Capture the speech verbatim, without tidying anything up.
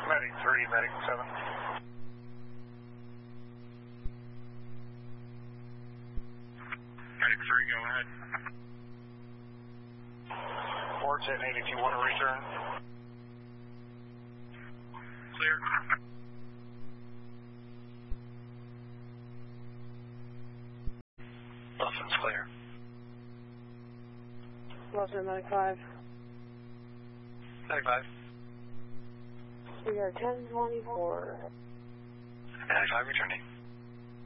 Medic three, Medic seven. Medic three, go ahead. four ten eight, if you want to return. Clear. Wilson's clear. Wilson, Medic five. Medic five. We are ten twenty-four. Medic five returning.